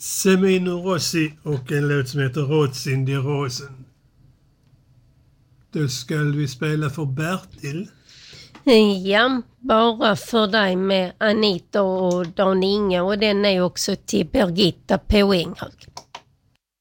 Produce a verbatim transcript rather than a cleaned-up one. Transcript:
Semino Rossi och en låt som heter Rotsin di Rosen. Då ska vi spela för Bertil. Ja, bara för dig med Anita och Dan Inge, och den är också till Birgitta Påinghög.